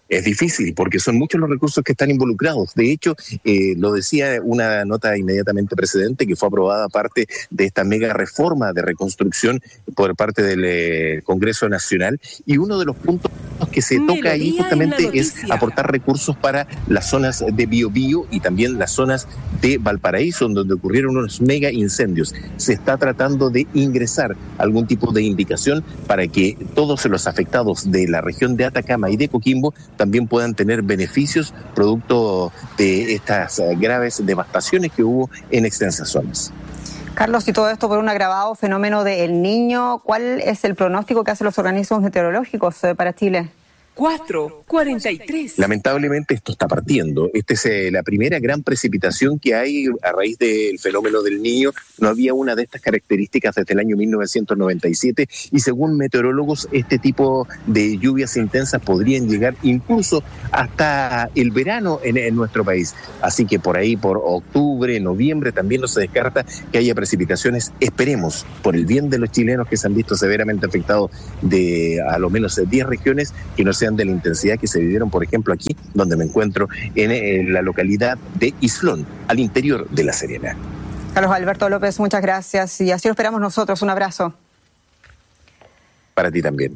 es difícil porque son muchos los recursos que están involucrados. De hecho, eh, lo decía una nota inmediatamente precedente que fue aprobada parte de esta mega reforma de reconstrucción por parte del eh, Congreso Nacional, y uno de los puntos que se Melodía toca ahí justamente es aportar recursos para las zonas de Biobío y también las zonas de Valparaíso, donde ocurrieron unos mega incendios. Se está tratando de ingresar algún tipo de indicación para que todos los afectados de la región de Atacama y de Coquimbo también puedan tener beneficios producto de estas graves devastaciones que hubo en extensas zonas. Carlos, y todo esto por un agravado fenómeno de El Niño, ¿cuál es el pronóstico que hacen los organismos meteorológicos para Chile? cuatro cuarenta y tres. Lamentablemente esto está partiendo. Esta es eh, la primera gran precipitación que hay a raíz del fenómeno del Niño. No había una de estas características desde el año mil novecientos noventa y siete y según meteorólogos este tipo de lluvias intensas podrían llegar incluso hasta el verano en, en nuestro país. Así que por ahí, por octubre, noviembre, también no se descarta que haya precipitaciones. Esperemos, por el bien de los chilenos que se han visto severamente afectados de a lo menos diez regiones, que no sean de la intensidad que se vivieron, por ejemplo, aquí, donde me encuentro, en, en la localidad de Islón, al interior de La Serena. Carlos Alberto López, muchas gracias, y así lo esperamos nosotros. Un abrazo. Para ti también.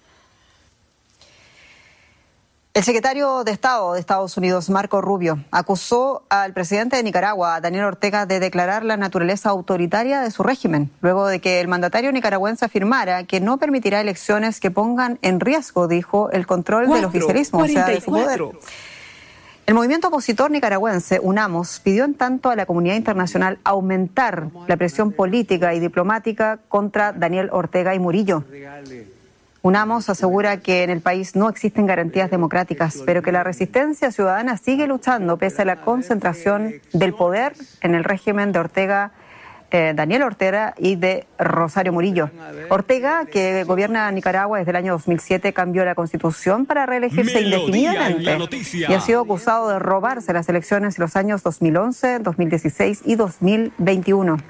El secretario de Estado de Estados Unidos, Marco Rubio, acusó al presidente de Nicaragua, Daniel Ortega, de declarar la naturaleza autoritaria de su régimen, luego de que el mandatario nicaragüense afirmara que no permitirá elecciones que pongan en riesgo, dijo, el control cuatro, del oficialismo, cuarenta y cuatro. O sea, de su poder. El movimiento opositor nicaragüense, UNAMOS, pidió en tanto a la comunidad internacional aumentar la presión política y diplomática contra Daniel Ortega y Murillo. UNAMOS asegura que en el país no existen garantías democráticas, pero que la resistencia ciudadana sigue luchando pese a la concentración del poder en el régimen de Ortega, eh, Daniel Ortega y de Rosario Murillo. Ortega, que gobierna Nicaragua desde el año dos mil siete, cambió la constitución para reelegirse indefinidamente y ha sido acusado de robarse las elecciones en los años dos mil once, dos mil dieciséis y dos mil veintiuno.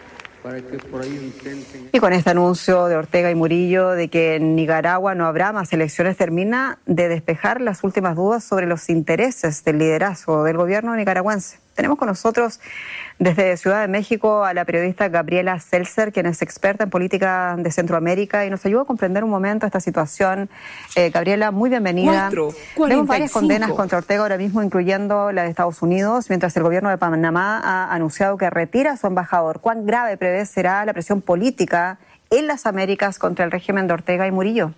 Y con este anuncio de Ortega y Murillo de que en Nicaragua no habrá más elecciones, termina de despejar las últimas dudas sobre los intereses del liderazgo del gobierno nicaragüense. Tenemos con nosotros desde Ciudad de México a la periodista Gabriela Seltzer, quien es experta en política de Centroamérica y nos ayuda a comprender un momento esta situación. Eh, Gabriela, muy bienvenida. Vemos varias condenas contra Ortega ahora mismo, incluyendo la de Estados Unidos, mientras el gobierno de Panamá ha anunciado que retira a su embajador. ¿Cuán grave prevé será la presión política en las Américas contra el régimen de Ortega y Murillo?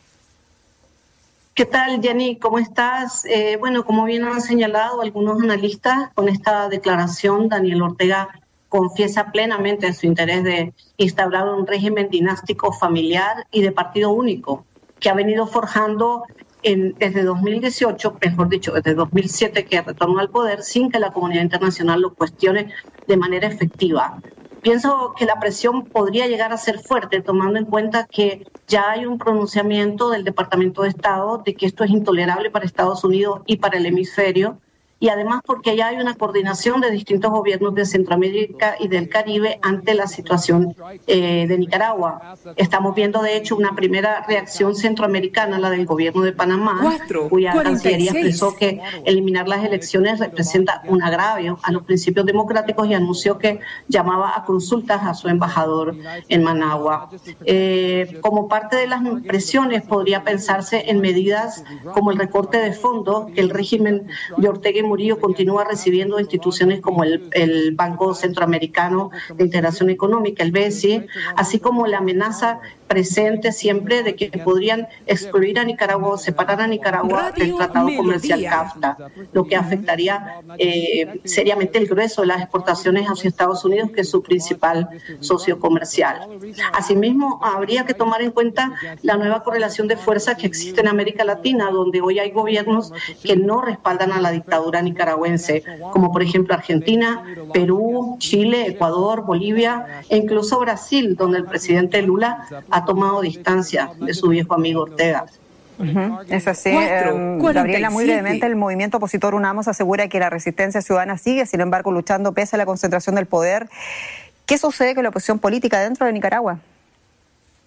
¿Qué tal, Jenny? ¿Cómo estás? Eh, bueno, como bien han señalado algunos analistas, con esta declaración Daniel Ortega confiesa plenamente su interés de instaurar un régimen dinástico familiar y de partido único, que ha venido forjando en, desde dos mil dieciocho, mejor dicho, desde dos mil siete, que retornó al poder sin que la comunidad internacional lo cuestione de manera efectiva. Pienso que la presión podría llegar a ser fuerte, tomando en cuenta que ya hay un pronunciamiento del Departamento de Estado de que esto es intolerable para Estados Unidos y para el hemisferio, y además porque ya hay una coordinación de distintos gobiernos de Centroamérica y del Caribe ante la situación eh, de Nicaragua. Estamos viendo, de hecho, una primera reacción centroamericana, la del gobierno de Panamá, cuatro, cuya Cancillería expresó que eliminar las elecciones representa un agravio a los principios democráticos y anunció que llamaba a consultas a su embajador en Managua. Eh, como parte de las presiones podría pensarse en medidas como el recorte de fondos que el régimen de Ortega y Murillo continúa recibiendo instituciones como el, el Banco Centroamericano de Integración Económica, el B C E, así como la amenaza presente siempre de que podrían excluir a Nicaragua o separar a Nicaragua Radio del Tratado Melodía. Comercial CAFTA, lo que afectaría eh, seriamente el grueso de las exportaciones hacia Estados Unidos, que es su principal socio comercial. Asimismo, habría que tomar en cuenta la nueva correlación de fuerza que existe en América Latina, donde hoy hay gobiernos que no respaldan a la dictadura nicaragüense, como por ejemplo Argentina, Perú, Chile, Ecuador, Bolivia e incluso Brasil, donde el presidente Lula ha tomado distancia de su viejo amigo Ortega. Uh-huh. Es así. Eh, Gabriela, muy brevemente, el movimiento opositor UNAMOS asegura que la resistencia ciudadana sigue, sin embargo, luchando pese a la concentración del poder. ¿Qué sucede con la oposición política dentro de Nicaragua?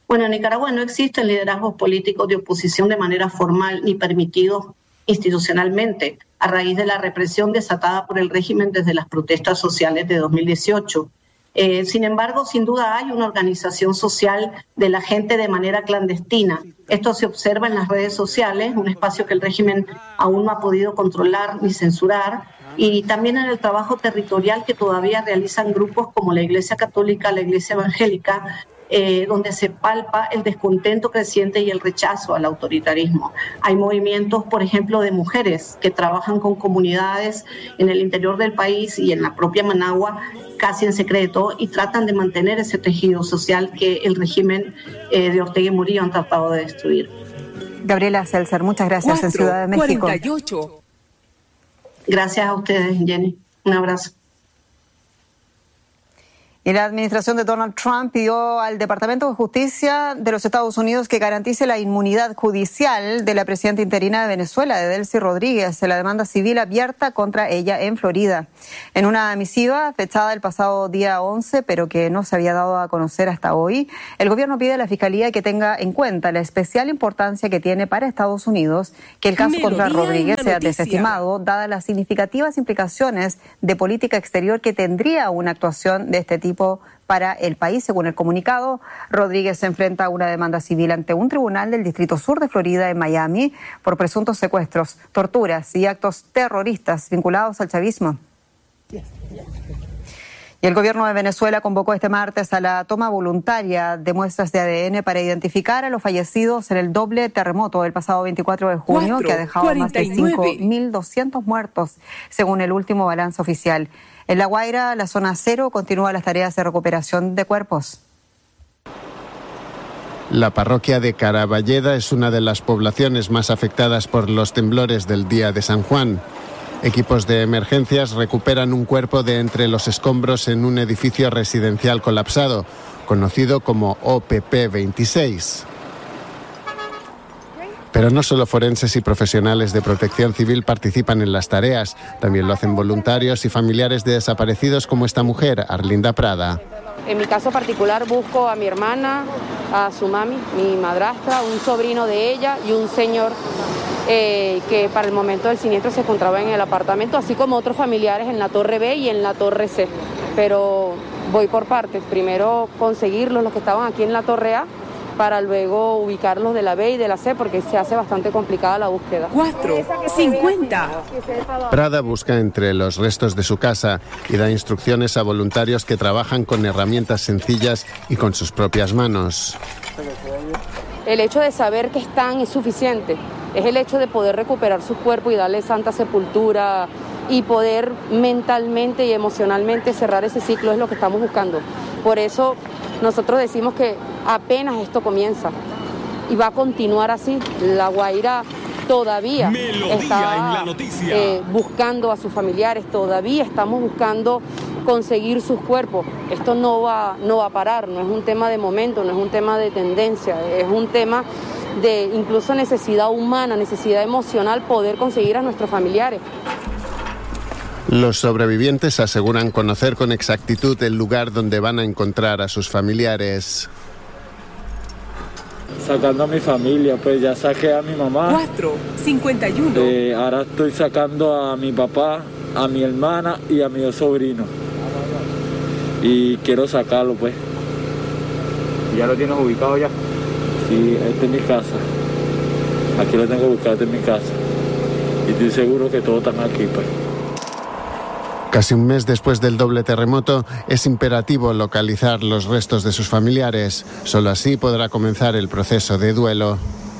Bueno, en Nicaragua no existen liderazgos políticos de oposición de manera formal ni permitidos institucionalmente a raíz de la represión desatada por el régimen desde las protestas sociales de dos mil dieciocho. Eh, sin embargo, sin duda hay una organización social de la gente de manera clandestina. Esto se observa en las redes sociales, un espacio que el régimen aún no ha podido controlar ni censurar, y también en el trabajo territorial que todavía realizan grupos como la Iglesia Católica, la Iglesia Evangélica, Eh, donde se palpa el descontento creciente y el rechazo al autoritarismo. Hay movimientos, por ejemplo, de mujeres que trabajan con comunidades en el interior del país y en la propia Managua, casi en secreto, y tratan de mantener ese tejido social que el régimen eh, de Ortega y Murillo han tratado de destruir. Gabriela Seltzer, muchas gracias. En Ciudad de México. cuarenta y ocho. Gracias a ustedes, Jenny. Un abrazo. Y la administración de Donald Trump pidió al Departamento de Justicia de los Estados Unidos que garantice la inmunidad judicial de la presidenta interina de Venezuela, de Delcy Rodríguez, en la demanda civil abierta contra ella en Florida. En una misiva fechada el pasado día once, pero que no se había dado a conocer hasta hoy, el gobierno pide a la Fiscalía que tenga en cuenta la especial importancia que tiene para Estados Unidos que el caso Melodía contra Rodríguez sea noticia. desestimado, dadas las significativas implicaciones de política exterior que tendría una actuación de este tipo para el país. Según el comunicado, Rodríguez se enfrenta a una demanda civil ante un tribunal del Distrito Sur de Florida en Miami por presuntos secuestros, torturas y actos terroristas vinculados al chavismo. Y el gobierno de Venezuela convocó este martes a la toma voluntaria de muestras de A D N para identificar a los fallecidos en el doble terremoto del pasado veinticuatro de junio, Cuatro, que ha dejado cuarenta y más de cinco nueve. mil doscientos muertos, según el último balance oficial. En La Guaira, la zona cero, continúa las tareas de recuperación de cuerpos. La parroquia de Caraballeda es una de las poblaciones más afectadas por los temblores del día de San Juan. Equipos de emergencias recuperan un cuerpo de entre los escombros en un edificio residencial colapsado, conocido como O P P veintiséis. Pero no solo forenses y profesionales de protección civil participan en las tareas, también lo hacen voluntarios y familiares de desaparecidos como esta mujer, Arlinda Prada. En mi caso particular busco a mi hermana, a su mami, mi madrastra, un sobrino de ella y un señor eh, que para el momento del siniestro se encontraba en el apartamento, así como otros familiares en la Torre B y en la Torre C. Pero voy por partes, primero conseguirlos, los que estaban aquí en la Torre A, para luego ubicarlos de la B y de la C, porque se hace bastante complicada la búsqueda. cuatro cincuenta. Prada busca entre los restos de su casa y da instrucciones a voluntarios que trabajan con herramientas sencillas y con sus propias manos. El hecho de saber que están es suficiente. Es el hecho de poder recuperar su cuerpo y darle santa sepultura y poder mentalmente y emocionalmente cerrar ese ciclo es lo que estamos buscando. Por eso nosotros decimos que apenas esto comienza y va a continuar así. La Guaira todavía Melodía está en la noticia. eh, buscando a sus familiares, todavía estamos buscando conseguir sus cuerpos. Esto no va, no va a parar, no es un tema de momento, no es un tema de tendencia, es un tema de incluso necesidad humana, necesidad emocional, poder conseguir a nuestros familiares. Los sobrevivientes aseguran conocer con exactitud el lugar donde van a encontrar a sus familiares. Sacando a mi familia, pues ya saqué a mi mamá. cuatro cincuenta y uno. Eh, ahora estoy sacando a mi papá, a mi hermana y a mi dos sobrinos. Y quiero sacarlo, pues. ¿Ya lo tienes ubicado ya? Sí, esta es mi casa. Aquí lo tengo ubicado, esta es mi casa. Y estoy seguro que todos están aquí, pues. Casi un mes después del doble terremoto, es imperativo localizar los restos de sus familiares. Solo así podrá comenzar el proceso de duelo.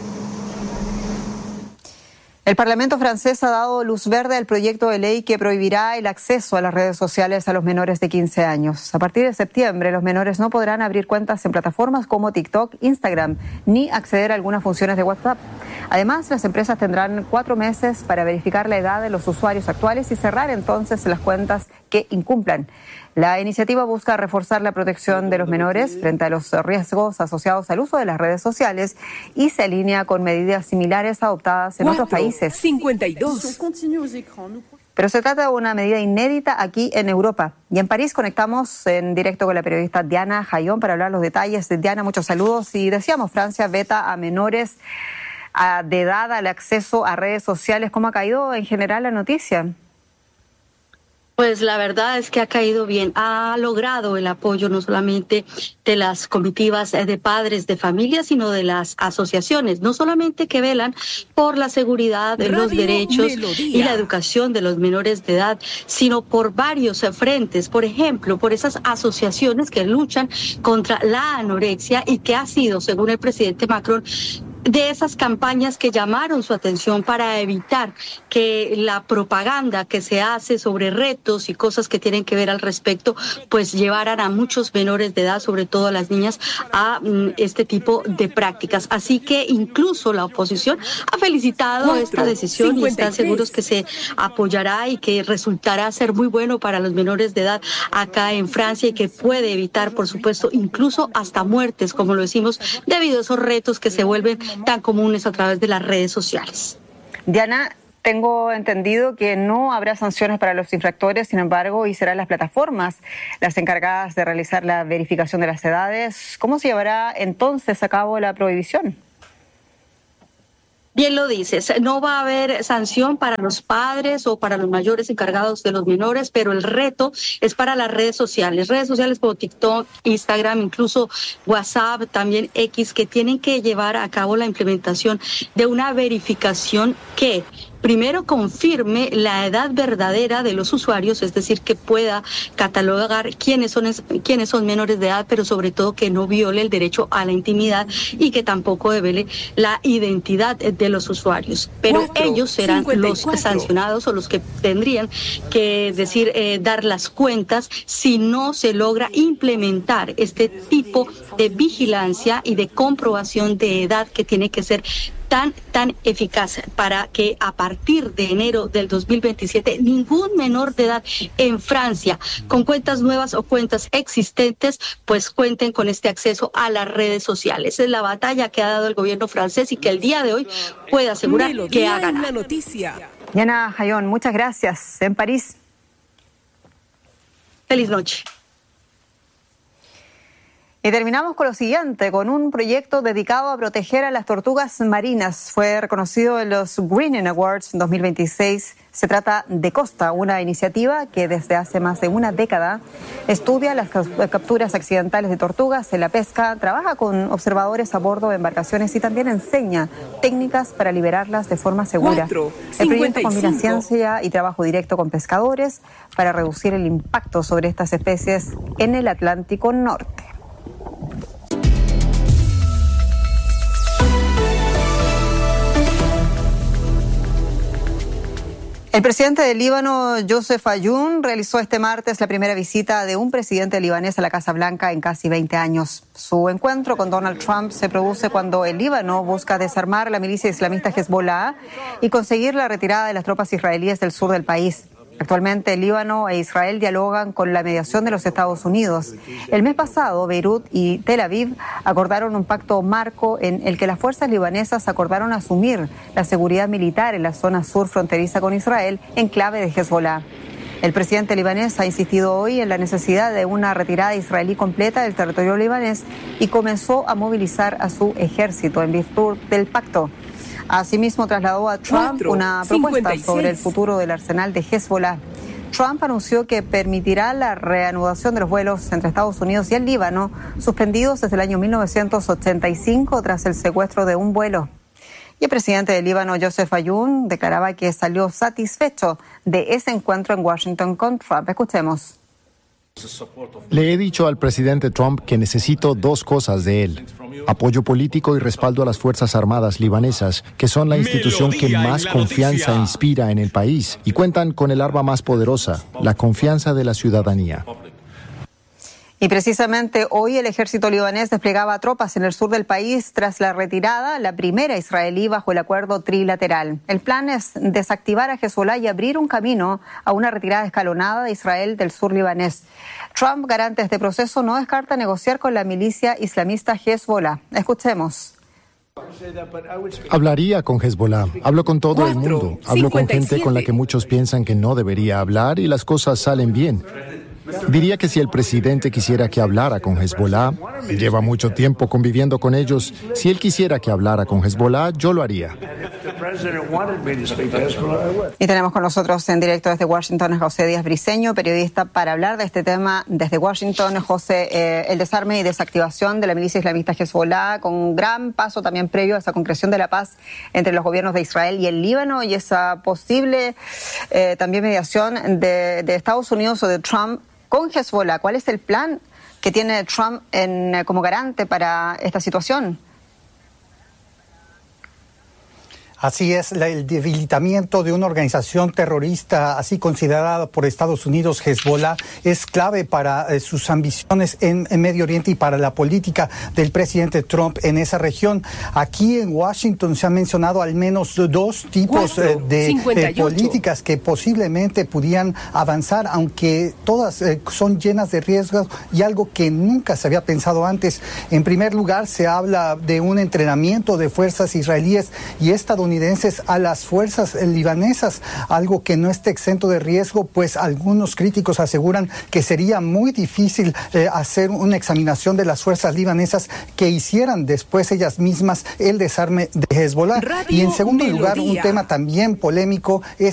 El Parlamento francés ha dado luz verde al proyecto de ley que prohibirá el acceso a las redes sociales a los menores de quince años. A partir de septiembre, los menores no podrán abrir cuentas en plataformas como TikTok, Instagram, ni acceder a algunas funciones de WhatsApp. Además, las empresas tendrán cuatro meses para verificar la edad de los usuarios actuales y cerrar entonces las cuentas que incumplan. La iniciativa busca reforzar la protección de los menores frente a los riesgos asociados al uso de las redes sociales y se alinea con medidas similares adoptadas en otros países. cincuenta y dos. pero se trata de una medida inédita aquí en Europa. Y en París conectamos en directo con la periodista Diana Jayón para hablar los detalles. Diana, muchos saludos. Y decíamos, Francia veta a menores de edad al acceso a redes sociales. ¿Cómo ha caído en general la noticia? Pues la verdad es que ha caído bien, ha logrado el apoyo no solamente de las comitivas de padres de familia, sino de las asociaciones, no solamente que velan por la seguridad, de los derechos Melodía. y la educación de los menores de edad, sino por varios frentes, por ejemplo, por esas asociaciones que luchan contra la anorexia y que ha sido, según el presidente Macron, de esas campañas que llamaron su atención para evitar que la propaganda que se hace sobre retos y cosas que tienen que ver al respecto, pues llevaran a muchos menores de edad, sobre todo a las niñas, a um, este tipo de prácticas. Así que incluso la oposición ha felicitado Cuatro, esta decisión cincuenta y tres. Y están seguros que se apoyará y que resultará ser muy bueno para los menores de edad acá en Francia y que puede evitar, por supuesto, incluso hasta muertes, como lo decimos, debido a esos retos que se vuelven tan comunes a través de las redes sociales. Diana, tengo entendido que no habrá sanciones para los infractores, sin embargo, y serán las plataformas las encargadas de realizar la verificación de las edades. ¿Cómo se llevará entonces a cabo la prohibición? Bien lo dices, no va a haber sanción para los padres o para los mayores encargados de los menores, pero el reto es para las redes sociales, redes sociales como TikTok, Instagram, incluso WhatsApp, también X, que tienen que llevar a cabo la implementación de una verificación que primero confirme la edad verdadera de los usuarios, es decir, que pueda catalogar quiénes son, quiénes son menores de edad, pero sobre todo que no viole el derecho a la intimidad y que tampoco devele la identidad de los usuarios. Pero Cuatro, ellos serán los sancionados o los que tendrían que decir, eh, dar las cuentas si no se logra implementar este tipo de vigilancia y de comprobación de edad que tiene que ser tan, tan eficaz para que a partir de enero del dos mil veintisiete ningún menor de edad en Francia con cuentas nuevas o cuentas existentes pues cuenten con este acceso a las redes sociales. Esa es la batalla que ha dado el gobierno francés y que el día de hoy puede asegurar Melodía que ha ganado. Noticia. Diana Jayón, muchas gracias. En París. Feliz noche. Y terminamos con lo siguiente, con un proyecto dedicado a proteger a las tortugas marinas. Fue reconocido en los Greening Awards dos mil veintiséis. Se trata de Costa, una iniciativa que desde hace más de una década estudia las capturas accidentales de tortugas en la pesca, trabaja con observadores a bordo de embarcaciones y también enseña técnicas para liberarlas de forma segura. Cuatro, el proyecto combina ciencia y trabajo directo con pescadores para reducir el impacto sobre estas especies en el Atlántico Norte. El presidente del Líbano, Joseph Ayoun, realizó este martes la primera visita de un presidente libanés a la Casa Blanca en casi veinte años. Su encuentro con Donald Trump se produce cuando el Líbano busca desarmar la milicia islamista Hezbollah y conseguir la retirada de las tropas israelíes del sur del país. Actualmente, el Líbano e Israel dialogan con la mediación de los Estados Unidos. El mes pasado, Beirut y Tel Aviv acordaron un pacto marco en el que las fuerzas libanesas acordaron asumir la seguridad militar en la zona sur fronteriza con Israel en clave de Hezbollah. El presidente libanés ha insistido hoy en la necesidad de una retirada israelí completa del territorio libanés y comenzó a movilizar a su ejército en virtud del pacto. Asimismo, trasladó a Trump Cuatro, una propuesta cincuenta y seis. Sobre el futuro del arsenal de Hezbollah. Trump anunció que permitirá la reanudación de los vuelos entre Estados Unidos y el Líbano, suspendidos desde el año mil novecientos ochenta y cinco tras el secuestro de un vuelo. Y el presidente del Líbano, Joseph Ayoun, declaraba que salió satisfecho de ese encuentro en Washington con Trump. Escuchemos. Le he dicho al presidente Trump que necesito dos cosas de él: apoyo político y respaldo a las Fuerzas Armadas libanesas, que son la institución que más confianza inspira en el país y cuentan con el arma más poderosa, la confianza de la ciudadanía. Y precisamente hoy el ejército libanés desplegaba tropas en el sur del país tras la retirada, la primera israelí bajo el acuerdo trilateral. El plan es desactivar a Hezbollah y abrir un camino a una retirada escalonada de Israel del sur libanés. Trump, garante de este proceso, no descarta negociar con la milicia islamista Hezbollah. Escuchemos. Hablaría con Hezbollah, hablo con todo el mundo, hablo con gente con la que muchos piensan que no debería hablar y las cosas salen bien. Diría que si el presidente quisiera que hablara con Hezbollah, él lleva mucho tiempo conviviendo con ellos, si él quisiera que hablara con Hezbollah, yo lo haría. Y tenemos con nosotros en directo desde Washington a José Díaz Briceño, periodista, para hablar de este tema desde Washington. José, eh, el desarme y desactivación de la milicia islamista Hezbollah, con un gran paso también previo a esa concreción de la paz entre los gobiernos de Israel y el Líbano, y esa posible eh, también mediación de, de Estados Unidos o de Trump con Hezbollah. ¿Cuál es el plan que tiene Trump en, como garante para esta situación? Así es, la, el debilitamiento de una organización terrorista así considerada por Estados Unidos, Hezbollah, es clave para eh, sus ambiciones en, en Medio Oriente y para la política del presidente Trump en esa región. Aquí en Washington se han mencionado al menos dos tipos eh, de eh, políticas que posiblemente pudieran avanzar, aunque todas eh, son llenas de riesgos y algo que nunca se había pensado antes. En primer lugar, se habla de un entrenamiento de fuerzas israelíes y estadounidenses a las fuerzas libanesas, algo que no esté exento de riesgo, pues algunos críticos aseguran que sería muy difícil eh, hacer una examinación de las fuerzas libanesas que hicieran después ellas mismas el desarme de Hezbollah. Radio y en segundo Melodía. lugar, un tema también polémico es